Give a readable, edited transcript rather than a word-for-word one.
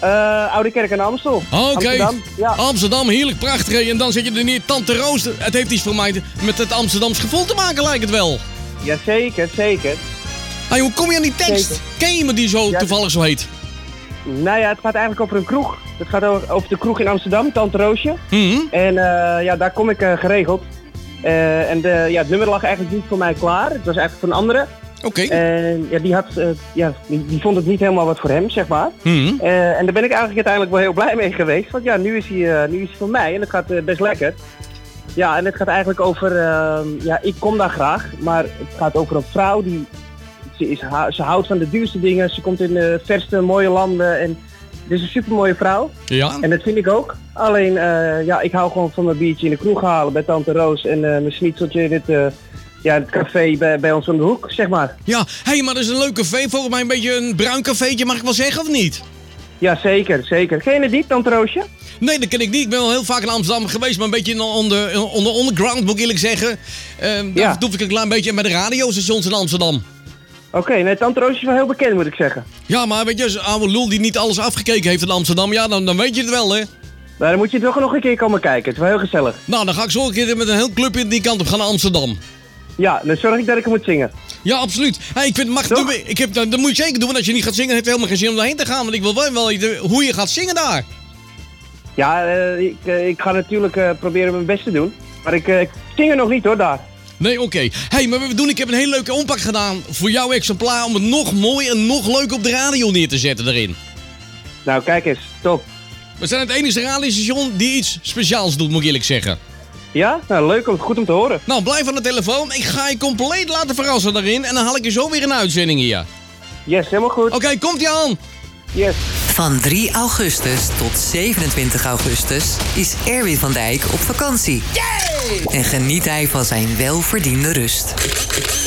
Oude Kerk aan de Amstel. Oké, Amsterdam, ja. Amsterdam, heerlijk, prachtig. En dan zit je er neer, Tante Roos. Het heeft iets voor mij met het Amsterdams gevoel te maken, lijkt het wel. Jazeker, zeker. Hey, hoe kom je aan die tekst? Zeker. Ken je me die zo toevallig zo heet? Nou ja, het gaat eigenlijk over een kroeg. Het gaat over de kroeg in Amsterdam, Tante Roosje. En ja, daar kom ik geregeld. En het nummer lag eigenlijk niet voor mij klaar. Het was eigenlijk voor een andere. Oké. En ja, die vond het niet helemaal wat voor hem, zeg maar. En daar ben ik eigenlijk uiteindelijk wel heel blij mee geweest. Want ja, nu is hij voor mij en het gaat best lekker. Ja, en het gaat eigenlijk over... ja, ik kom daar graag. Maar het gaat over een vrouw die... Ze houdt van de duurste dingen. Ze komt in de verste mooie landen. En het is een supermooie vrouw. Ja. En dat vind ik ook. Alleen, ja, ik hou gewoon van mijn biertje in de kroeg halen bij Tante Roos. En mijn schnitzeltje in het café bij ons om de hoek, zeg maar. Ja, maar dat is een leuk café. Volgens mij een beetje een bruin cafeetje, mag ik wel zeggen, of niet? Ja, zeker, zeker. Ken je het niet, Tante Roosje? Nee, dat ken ik niet. Ik ben wel heel vaak in Amsterdam geweest, maar een beetje onder underground, moet ik eerlijk zeggen. Daar doe ik een klein beetje bij de radiostations in Amsterdam. Oké, nee, Tante Roosje is wel heel bekend, moet ik zeggen. Ja, maar weet je, als een oude lul die niet alles afgekeken heeft in Amsterdam, ja, dan weet je het wel, hè? Maar dan moet je toch nog een keer komen kijken. Het is wel heel gezellig. Nou, dan ga ik zo een keer met een heel clubje die kant op gaan naar Amsterdam. Ja, dan zorg ik dat ik hem moet zingen. Ja, absoluut. Hey, ik vind het dat moet je zeker doen, want als je niet gaat zingen, heeft het helemaal geen zin om daarheen te gaan. Want ik wil wel weten hoe je gaat zingen daar. Ja, ik ga natuurlijk proberen mijn best te doen. Maar ik zing er nog niet hoor, daar. Nee, oké. Hey, maar ik heb een hele leuke ompak gedaan voor jouw exemplaar om het nog mooi en nog leuk op de radio neer te zetten erin. Nou, kijk eens. Top. We zijn het enige radiostation die iets speciaals doet, moet ik eerlijk zeggen. Ja? Nou, leuk. Goed om te horen. Nou, blijf aan de telefoon. Ik ga je compleet laten verrassen daarin en dan haal ik je zo weer een uitzending hier. Yes, helemaal goed. Oké, komt-ie aan. Yes. Van 3 augustus tot 27 augustus is Erwin van Dijk op vakantie. Yay! En geniet hij van zijn welverdiende rust.